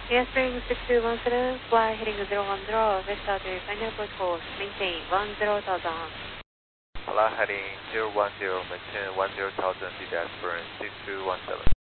Airstream 6210, fly heading 010, Vista to final approach course, maintain 10,000. Fly heading 010, maintain 10,000, feet aspirin 6217.